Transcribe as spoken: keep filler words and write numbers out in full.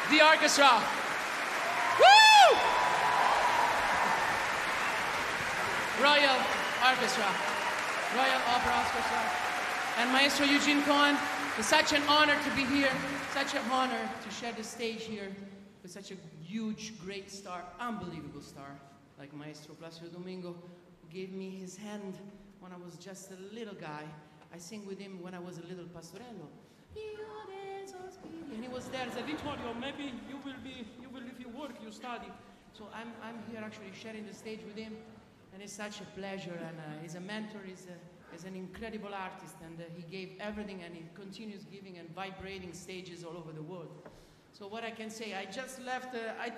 the orchestra. Woo! Royal Orchestra, Royal Opera Orchestra, and Maestro Eugene Cohen. It's such an honor to be here, such an honor to share the stage here with such a huge, great star, unbelievable star, like Maestro Placido Domingo, who gave me his hand when I was just a little guy. I sing with him when I was a little pastorello. And he was there. He said, Vittorio, maybe you will be, you will, if you work, you study. So I'm, I'm here actually sharing the stage with him, and it's such a pleasure. And uh, he's a mentor, he's, a, he's an incredible artist, and uh, he gave everything, and he continues giving and vibrating stages all over the world. So what I can say, I just left, uh, I